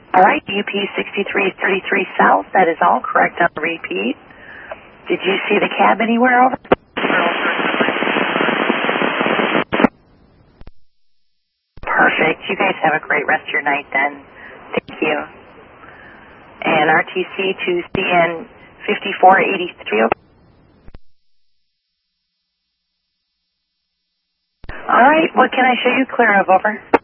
All right, UP 6333 South, that is all correct on the repeat. Did you see the cab anywhere over? Perfect. You guys have a great rest of your night then. Thank you. And RTC to CN 5483. All right, what can I show you clear of, over?